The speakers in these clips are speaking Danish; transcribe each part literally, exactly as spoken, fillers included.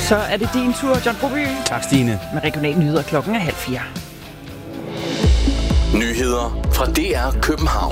Så er det din tur, John Broby. Tak, Stine. Med regionale nyheder klokken er halv fire. Nyheder fra D R København.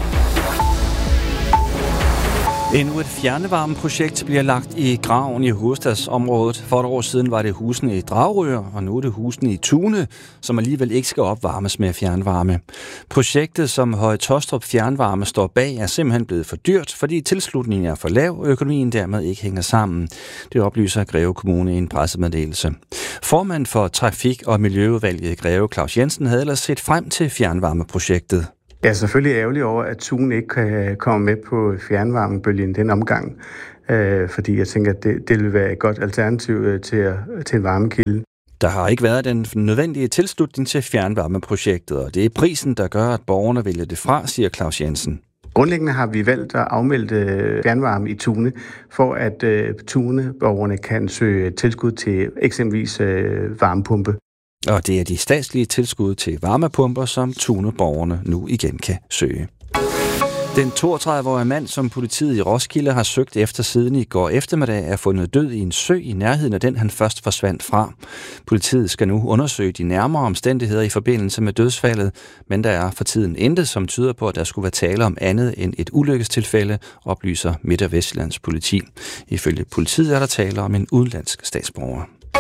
Endnu et fjernvarmeprojekt bliver lagt i graven i hovedstadsområdet. For et år siden var det husene i Dragør, og nu er det husene i Tune, som alligevel ikke skal opvarmes med fjernvarme. Projektet, som Høje Taastrup Fjernvarme står bag, er simpelthen blevet for dyrt, fordi tilslutningen er for lav, og økonomien dermed ikke hænger sammen. Det oplyser Greve Kommune i en pressemeddelelse. Formand for Trafik- og Miljøudvalget i Greve, Claus Jensen, havde ellers set frem til fjernvarmeprojektet. Jeg er selvfølgelig ærgerlig over, at Tune ikke kan komme med på fjernvarmebølgen den omgang, øh, fordi jeg tænker, at det, det vil være et godt alternativ til, at, til en varmekilde. Der har ikke været den nødvendige tilslutning til fjernvarmeprojektet, og det er prisen, der gør, at borgerne vælger det fra, siger Claus Jensen. Grundlæggende har vi valgt at afmelde fjernvarme i Tune, for at uh, Tune-borgerne kan søge tilskud til eksempelvis uh, varmepumpe. Og det er de statslige tilskud til varmepumper, som Tune-borgerne nu igen kan søge. Den toogtredive-årige mand, som politiet i Roskilde har søgt efter siden i går eftermiddag, er fundet død i en sø i nærheden af den, han først forsvandt fra. Politiet skal nu undersøge de nærmere omstændigheder i forbindelse med dødsfaldet, men der er for tiden intet, som tyder på, at der skulle være tale om andet end et ulykkestilfælde, oplyser Midt- og Vestjyllands politi. Ifølge politiet er der tale om en udenlandsk statsborger.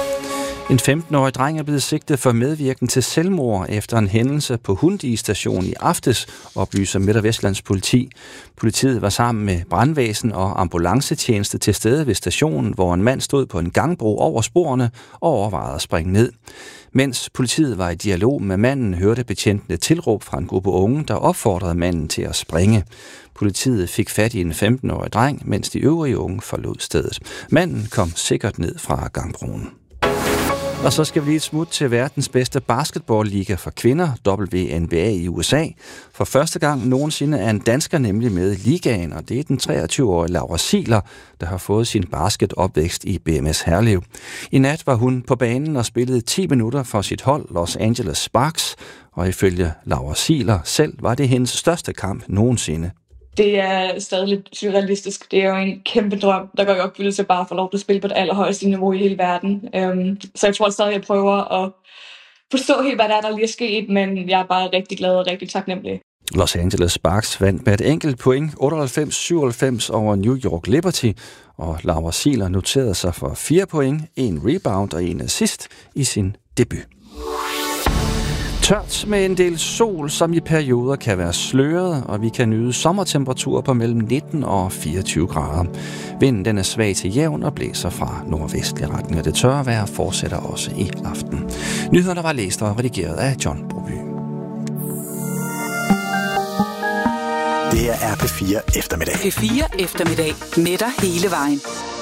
En femten-årig dreng er blevet sigtet for medvirken til selvmord efter en hændelse på Hundi station i aftes, oplyser Midt- og Vestjyllands politi. Politiet var sammen med brandvæsen og ambulancetjeneste til stede ved stationen, hvor en mand stod på en gangbro over sporene og overvejede at springe ned. Mens politiet var i dialog med manden, hørte betjentene tilråb fra en gruppe unge, der opfordrede manden til at springe. Politiet fik fat i en femten-årig dreng, mens de øvrige unge forlod stedet. Manden kom sikkert ned fra gangbroen. Og så skal vi lige et smut til verdens bedste basketballliga for kvinder, W N B A i U S A. For første gang nogensinde er en dansker nemlig med i ligaen, og det er den treogtyve-årige Laura Sieler, der har fået sin basketopvækst i B M S Herlev. I nat var hun på banen og spillede ti minutter for sit hold Los Angeles Sparks, og ifølge Laura Sieler selv var det hendes største kamp nogensinde. Det er stadig lidt surrealistisk. Det er jo en kæmpe drøm, der går i opfyldelse bare for lov til at spille på det allerhøjeste niveau i hele verden. Um, så jeg tror stadig, jeg prøver at forstå helt, hvad der er, der lige er sket, men jeg er bare rigtig glad og rigtig taknemmelig. Los Angeles Sparks vandt med et enkelt point, otteoghalvfems syvoghalvfems over New York Liberty, og Laura Sieler noterede sig for fire point, en rebound og en assist i sin debut. Tørt med en del sol, som i perioder kan være sløret, og vi kan nyde sommertemperaturer på mellem nitten og fireogtyve grader. Vinden den er svag til jævn og blæser fra nordvestlig retning, og det tørre vejr fortsætter også i aften. Nyhederne var læst og redigeret af John Broby. Det her er P fire eftermiddag. P fire eftermiddag med dig hele vejen.